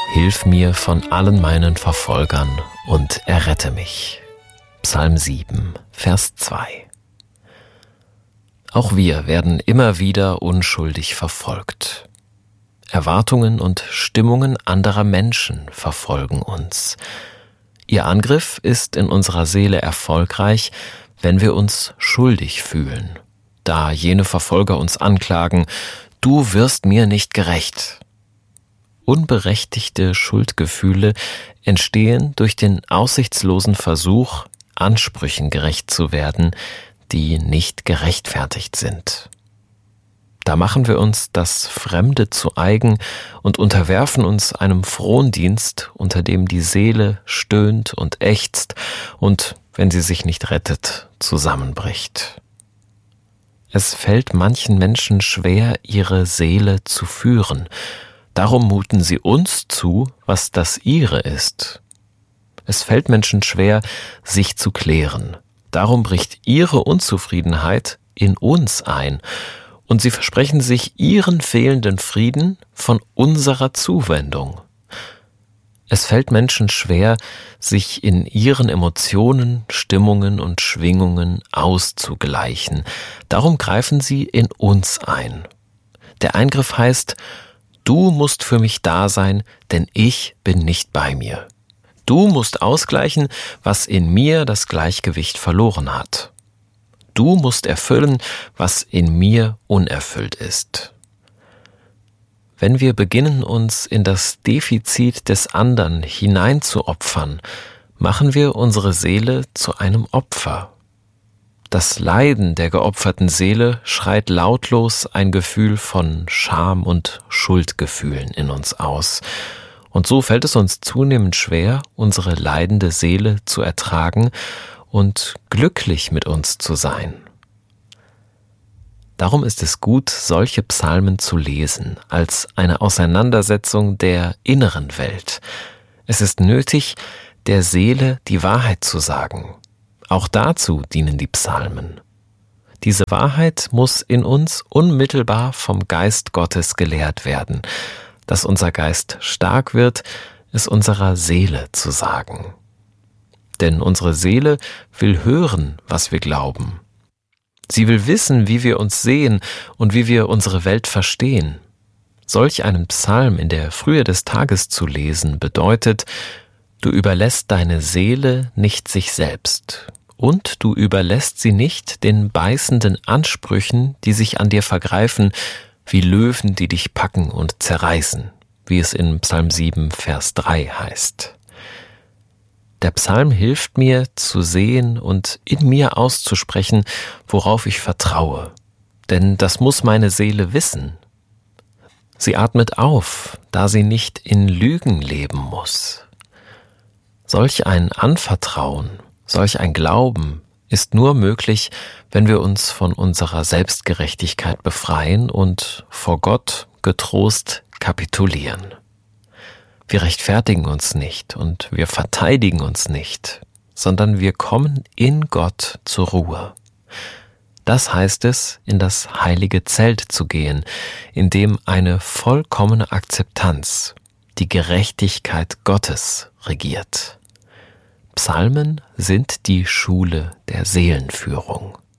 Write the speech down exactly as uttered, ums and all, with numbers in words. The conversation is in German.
Hilf mir von allen meinen Verfolgern und errette mich. Psalm sieben, Vers zwei. Auch wir werden immer wieder unschuldig verfolgt. Erwartungen und Stimmungen anderer Menschen verfolgen uns. Ihr Angriff ist in unserer Seele erfolgreich, wenn wir uns schuldig fühlen, da jene Verfolger uns anklagen: Du wirst mir nicht gerecht. Unberechtigte Schuldgefühle entstehen durch den aussichtslosen Versuch, Ansprüchen gerecht zu werden, die nicht gerechtfertigt sind. Da machen wir uns das Fremde zu eigen und unterwerfen uns einem Frondienst, unter dem die Seele stöhnt und ächzt und, wenn sie sich nicht rettet, zusammenbricht. Es fällt manchen Menschen schwer, ihre Seele zu führen. Darum muten sie uns zu, was das ihre ist. Es fällt Menschen schwer, sich zu klären. Darum bricht ihre Unzufriedenheit in uns ein und sie versprechen sich ihren fehlenden Frieden von unserer Zuwendung. Es fällt Menschen schwer, sich in ihren Emotionen, Stimmungen und Schwingungen auszugleichen. Darum greifen sie in uns ein. Der Eingriff heißt: Du musst für mich da sein, denn ich bin nicht bei mir. Du musst ausgleichen, was in mir das Gleichgewicht verloren hat. Du musst erfüllen, was in mir unerfüllt ist. Wenn wir beginnen, uns in das Defizit des anderen hineinzuopfern, machen wir unsere Seele zu einem Opfer. Das Leiden der geopferten Seele schreit lautlos ein Gefühl von Scham und Schuldgefühlen in uns aus. Und so fällt es uns zunehmend schwer, unsere leidende Seele zu ertragen und glücklich mit uns zu sein. Darum ist es gut, solche Psalmen zu lesen, als eine Auseinandersetzung der inneren Welt. Es ist nötig, der Seele die Wahrheit zu sagen. Auch dazu dienen die Psalmen. Diese Wahrheit muss in uns unmittelbar vom Geist Gottes gelehrt werden, dass unser Geist stark wird, es unserer Seele zu sagen. Denn unsere Seele will hören, was wir glauben. Sie will wissen, wie wir uns sehen und wie wir unsere Welt verstehen. Solch einen Psalm in der Frühe des Tages zu lesen bedeutet: Du überlässt deine Seele nicht sich selbst. Und du überlässt sie nicht den beißenden Ansprüchen, die sich an dir vergreifen, wie Löwen, die dich packen und zerreißen, wie es in Psalm sieben, Vers drei heißt. Der Psalm hilft mir zu sehen und in mir auszusprechen, worauf ich vertraue, denn das muss meine Seele wissen. Sie atmet auf, da sie nicht in Lügen leben muss. Solch ein Anvertrauen, solch ein Glauben ist nur möglich, wenn wir uns von unserer Selbstgerechtigkeit befreien und vor Gott getrost kapitulieren. Wir rechtfertigen uns nicht und wir verteidigen uns nicht, sondern wir kommen in Gott zur Ruhe. Das heißt es, in das heilige Zelt zu gehen, in dem eine vollkommene Akzeptanz, die Gerechtigkeit Gottes regiert. Psalmen sind die Schule der Seelenführung.